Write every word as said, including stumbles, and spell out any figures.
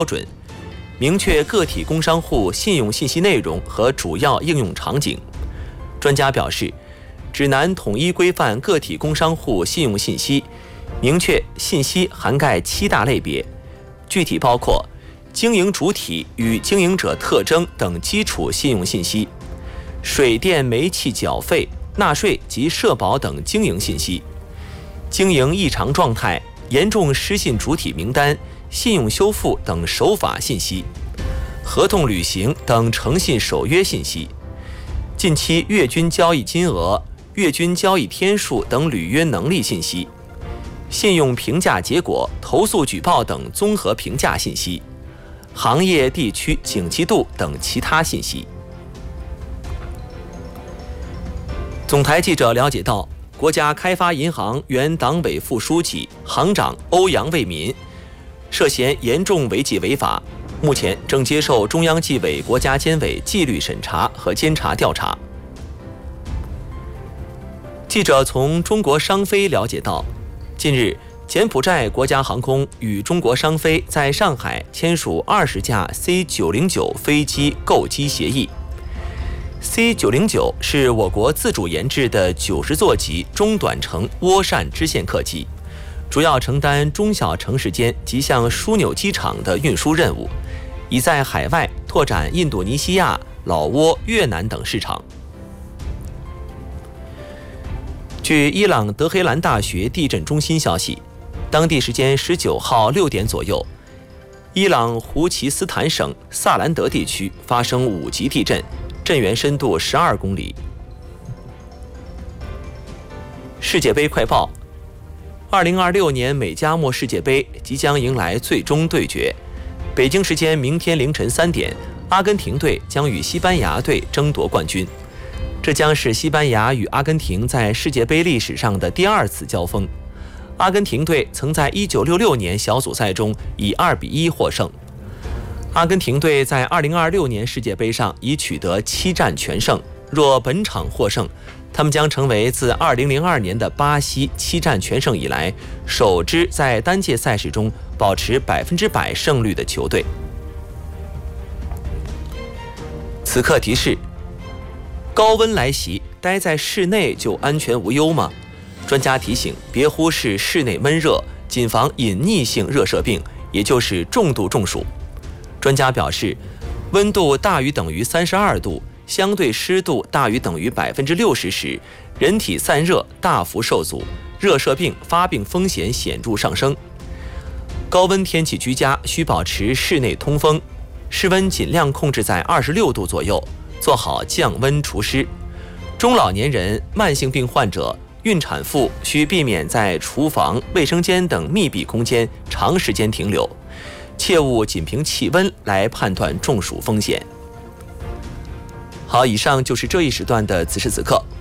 准，明确个体工商户信用信息内容和主要应用场景。专家表示，指南统一规范个体工商户信用信息，明确信息涵盖七大类别，具体包括经营主体与经营者特征等基础信用信息，水电煤气缴费、纳税及社保等经营信息，经营异常状态、严重失信主体名单、信用修复等守法信息，合同履行等诚信守约信息，近期月均交易金额、月均交易天数等履约能力信息，信用评价结果、投诉举报等综合评价信息，行业地区景气度等其他信息。总台记者了解到，国家开发银行原党委副书记、行长欧阳卫民涉嫌严重违纪违法，目前正接受中央纪委国家监委纪律审查和监察调查。记者从中国商飞了解到，近日柬埔寨国家航空与中国商飞在上海签署二十架 C 九零九 飞机购机协议。C 九零九 是我国自主研制的九十座级中短程涡扇支线客机，主要承担中小城市间及向枢纽机场的运输任务，已在海外拓展印度尼西亚、老挝、越南等市场。据伊朗德黑兰大学地震中心消息，当地时间十九号六点左右，伊朗胡齐斯坦省萨兰德地区发生五级地震，震源深度十二公里。世界杯快报：二零二六年美加墨世界杯即将迎来最终对决。北京时间明天凌晨三点，阿根廷队将与西班牙队争夺冠军。这将是西班牙与阿根廷在世界杯历史上的第二次交锋。阿根廷队曾在一九六六年小组赛中以二比一获胜。阿根廷队在二零二六年世界杯上已取得七战全胜，若本场获胜，他们将成为自二零零二年的巴西七战全胜以来首支在单届赛事中保持百分之百胜率的球队。此刻提示：高温来袭，待在室内就安全无忧吗？专家提醒，别忽视室内闷热，谨防隐匿性热射病，也就是重度中暑。专家表示，温度大于等于三十二度，相对湿度大于等于百分之六十时，人体散热大幅受阻，热射病发病风险显著上升。高温天气居家需保持室内通风，室温尽量控制在二十六度左右，做好降温除湿。中老年人、慢性病患者、孕产妇需避免在厨房、卫生间等密闭空间长时间停留，切勿仅凭气温来判断中暑风险。好，以上就是这一时段的此时此刻，